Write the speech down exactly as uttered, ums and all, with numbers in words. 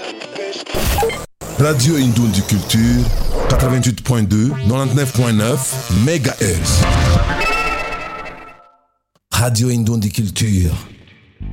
Radio Indondi Culture, quatre-vingt-huit point deux, quatre-vingt-dix-neuf point neuf mégahertz. Radio Indondi Culture.